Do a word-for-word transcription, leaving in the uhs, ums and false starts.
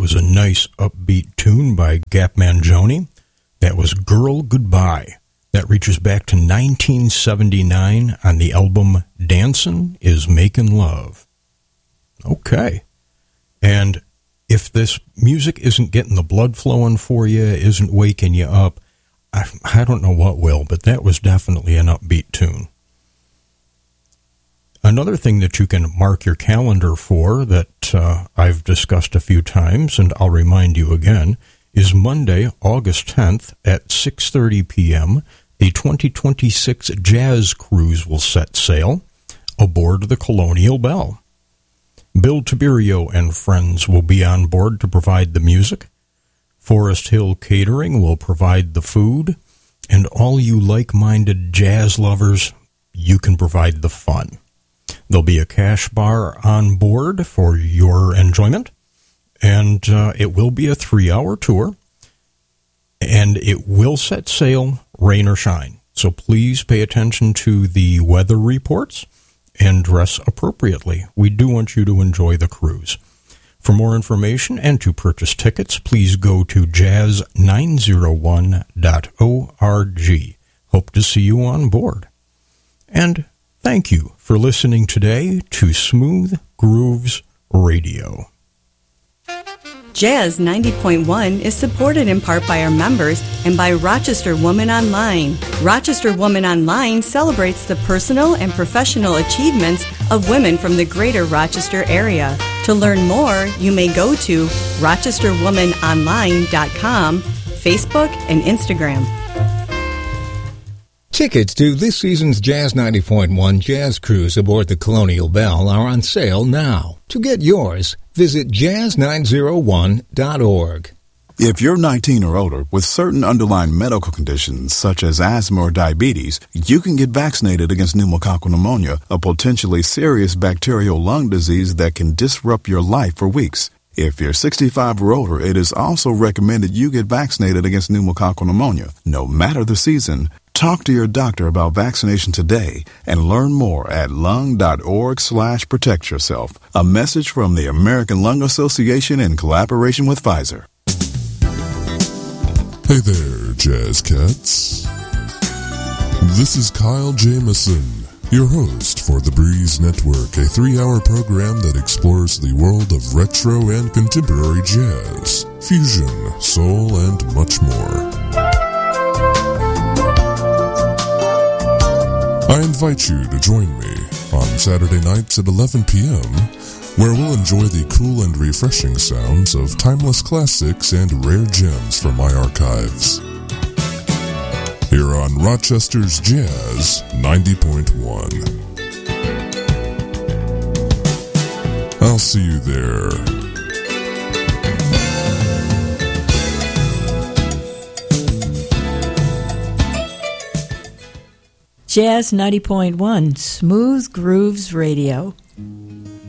was a nice upbeat tune by Gap Mangione. That was Girl Goodbye. That reaches back to nineteen seventy-nine on the album Dancin' is Makin' Love. Okay. And if this music isn't getting the blood flowing for you, isn't waking you up, I, I don't know what will, but that was definitely an upbeat tune. Another thing that you can mark your calendar for that uh, I've discussed a few times, and I'll remind you again, is Monday, August tenth at six thirty p.m., the twenty twenty-six Jazz Cruise will set sail aboard the Colonial Belle. Bill Tiberio and friends will be on board to provide the music. Forest Hill Catering will provide the food. And all you like-minded jazz lovers, you can provide the fun. There'll be a cash bar on board for your enjoyment. And uh, it will be a three-hour tour. And it will set sail, rain or shine. So please pay attention to the weather reports and dress appropriately. We do want you to enjoy the cruise. For more information and to purchase tickets, please go to jazz nine oh one dot org. Hope to see you on board. And thank you for listening today to Smooth Grooves Radio. Jazz ninety point one is supported in part by our members and by Rochester Woman Online. Rochester Woman Online celebrates the personal and professional achievements of women from the greater Rochester area. To learn more, you may go to rochester woman online dot com, Facebook, and Instagram. Tickets to this season's Jazz ninety point one Jazz Cruise aboard the Colonial Belle are on sale now. To get yours, visit jazz nine oh one dot org. If you're nineteen or older with certain underlying medical conditions such as asthma or diabetes, you can get vaccinated against pneumococcal pneumonia, a potentially serious bacterial lung disease that can disrupt your life for weeks. If you're sixty-five or older, it is also recommended you get vaccinated against pneumococcal pneumonia, no matter the season. Talk to your doctor about vaccination today and learn more at lung.org slash protect yourself. A message from the American Lung Association in collaboration with Pfizer. Hey there, Jazz Cats. This is Kyle Jameson, your host for the Breeze Network, a three-hour program that explores the world of retro and contemporary jazz, fusion, soul, and much more. I invite you to join me on Saturday nights at eleven p.m., where we'll enjoy the cool and refreshing sounds of timeless classics and rare gems from my archives. Here on Rochester's Jazz ninety point one. I'll see you there. Jazz ninety point one, Smooth Grooves Radio.